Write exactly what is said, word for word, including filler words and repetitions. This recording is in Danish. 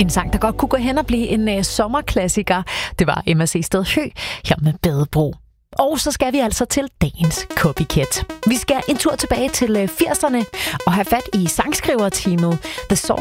En sang, der godt kunne gå hen og blive en uh, sommerklassiker. Det var Emma C. Sted Høgh her med Badebro. Og så skal vi altså til dagens copycat. Vi skal en tur tilbage til firserne og have fat i sangskriverteamet The Source